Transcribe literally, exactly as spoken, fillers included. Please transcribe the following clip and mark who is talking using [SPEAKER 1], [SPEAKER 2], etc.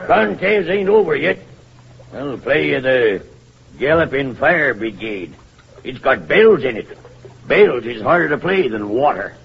[SPEAKER 1] Contest ain't over yet. I'll play you the Galloping Fire Brigade. It's got bells in it. Bells is harder to play than water.